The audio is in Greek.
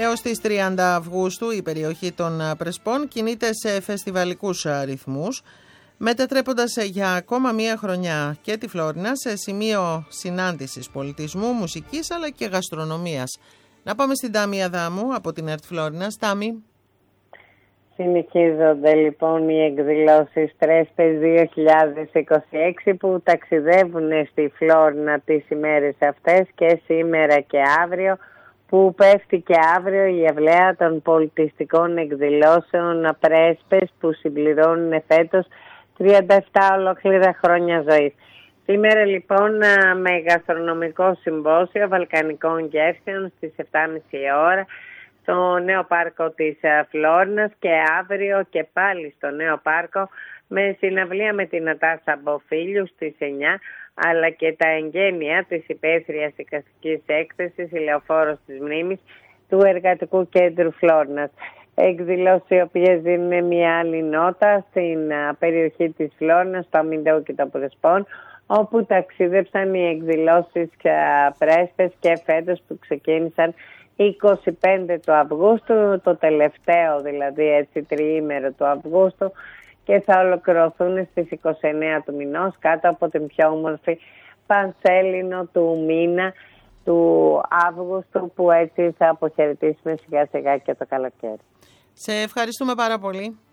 Έως τις 30 Αυγούστου η περιοχή των Πρεσπών κινείται σε φεστιβαλικούς ρυθμούς, μετατρέποντας για ακόμα μία χρονιά και τη Φλόρινα σε σημείο συνάντησης πολιτισμού, μουσικής αλλά και γαστρονομίας. Να πάμε στην Τάμι Αδάμου από την ΕΡΤ Φλόρινας. Τάμι. Συνεχίζονται λοιπόν οι εκδηλώσεις Πρέσπες 2026 που ταξιδεύουν στη Φλόρινα τις ημέρες αυτές και σήμερα και αύριο, που πέφτει και αύριο η ευλαία των πολιτιστικών εκδηλώσεων Πρέσπες που συμπληρώνουν φέτος 37 ολόκληρα χρόνια ζωής. Σήμερα λοιπόν με γαστρονομικό συμπόσιο βαλκανικών γεύσεων στις 7.30 ώρα στο νέο πάρκο της Φλόρινας και αύριο και πάλι στο νέο πάρκο με συναυλία με την Νατάσα Μποφίλιου στις 9, αλλά και τα εγγένεια της υπαίθριας εικαστικής έκθεσης «Η Λεωφόρος της Μνήμης» του Εργατικού Κέντρου Φλόρινας. Εκδηλώσεις οι οποίες δίνουν μια άλλη νότα στην περιοχή της Φλόρινας, στο Αμυντέο και το Πρεσπών, όπου ταξίδεψαν οι εκδηλώσεις Πρέσπες και φέτος που ξεκίνησαν 25 του Αυγούστου, το τελευταίο δηλαδή έτσι τριήμερο του Αυγούστου, και θα ολοκληρωθούν στις 29 του μηνός κάτω από την πιο όμορφη πανσέλινο του μήνα του Αύγουστου, που έτσι θα αποχαιρετήσουμε σιγά σιγά και το καλοκαίρι. Σε ευχαριστούμε πάρα πολύ.